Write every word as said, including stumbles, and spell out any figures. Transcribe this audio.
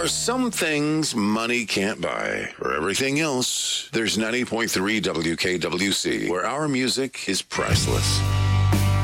are some things money can't buy. For everything else, there's ninety point three W K W C, where our music is priceless.